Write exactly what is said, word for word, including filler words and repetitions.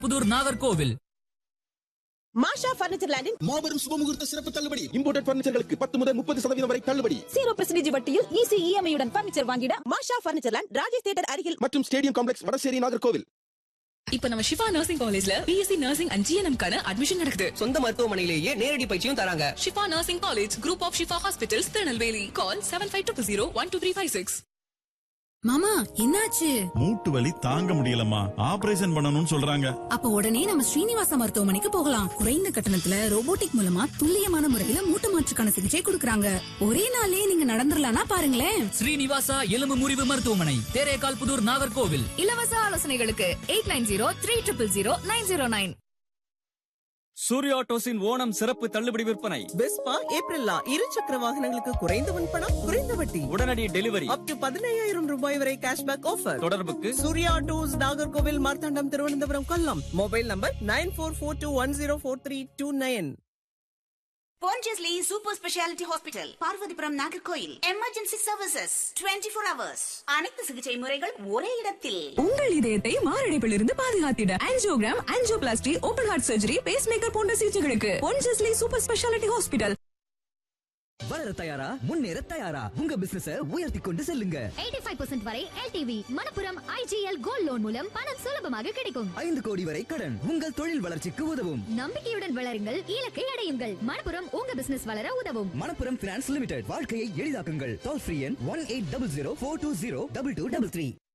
புதூர் நாகர்கோவில். மாஷா furniture லேண்டின் மாபெரும் சுபமுகூர்த்த சிறப்பு தள்ளுபடி. இம்போர்ட்டட் பர்னிச்சர்களுக்கு பத்து முதல் முப்பது சதவீதம் வரை தள்ளுபடி. ஜீரோ பெர்சன்டேஜ் வட்டியில் ஈஸி இஎம்ஐ உடன் பர்னிச்சர் வாங்கிட மாஷா பர்னிச்சர் லேண்ட், ராஜேஷ் தியேட்டர் அருகில் மற்றும் ஸ்டேடியம் காம்ப்ளெக்ஸ், வடசேரி, நாகர்கோவில். இப்ப நம்ம ஷிஃபா நர்சிங் காலேஜ்ல பிஎஸ்சி நர்சிங் அண்ட் ஜிஎன்எம் கான அட்மிஷன் நடக்குது. சொந்த மருத்துவமனையிலேயே நேரடி பயிற்சியும் தராங்க. Shifa nursing college, group of Shifa hospitals, Tirunelveli. Call seven five two zero one two three five six. மாமா என்னாச்சு? மூட்டு வலி தாங்க முடியலம்மா, ஆபரேஷன் பண்ணணும்னு சொல்றாங்க. அப்ப உடனே நம்ம ஸ்ரீனிவாசா மருத்துவமனைக்கு போகலாம். குறைந்த கட்டணத்துல ரோபோட்டிக் மூலமா துல்லியமான முறையில மூட்டு மாற்றுக்கான சிகிச்சை கொடுக்கறாங்க. ஒரே நாளே நீங்க நடந்துடலாம்னா பாருங்களேன். ஸ்ரீனிவாசா எலும்பு முறிவு மருத்துவமனை, தேரேகால் புதூர், நாகர்கோவில். இலவச ஆலோசனைகளுக்கு eight nine zero three triple zero nine zero nine. Surya ஆட்டோஸின் Onam சிறப்பு தள்ளுபடி விற்பனை. வெஸ்பா ஏப்ரல்லா இரு சக்கர வாகனங்களுக்கு குறைந்த முன்பணம், குறைந்த வட்டி, உடனடி டெலிவரி, அப் டு பதினையாயிரம் ரூபாய் வரை கேஷ்பேக் ஆஃபர். தொடர்புக்கு Surya autos, Nagercoil, Marthandam, Thiruvananthapuram, Kollam. Mobile number nine four four two one zero four three two nine. Pondicherry Super Speciality Hospital, Parvathipuram, Nagercoil. Emergency services twenty four hours. அனைத்து சிகிச்சை முறைகள் ஒரே இடத்தில். உங்கள் இதயத்தை மாரடைப்பில் இருந்து பாதுகாத்திட angiogram, angioplasty, open heart surgery, base maker போன்ற சிகிச்சைகளுக்கு பொன்ஜெஸ்லி சூப்பர் ஸ்பெஷாலிட்டி ஹாஸ்பிட்டல். வளர தயாரா, முன்னேற தயாரா, உங்க பிசினஸ உயர்த்தி கொண்டு செல்லுங்க. எயிட்டி ஃபைவ் பர்சன்ட் வரை LTV Manappuram IGL gold loan மூலம் பணம் சுலபமாக கிடைக்கும். ஐந்து கோடி வரை கடன் உங்கள் தொழில் வளர்ச்சிக்கு உதவும். நம்பிக்கையுடன் வளருங்கள், இலக்கை அடையுங்கள். மணப்புரம் உங்க பிசினஸ் வளர உதவும். மணப்புரம் பினான்ஸ் லிமிடெட், வாழ்க்கையை எளிதாக்குங்கள். டோல் ஃப்ரீ எண் one eight double zero four two zero double two double three.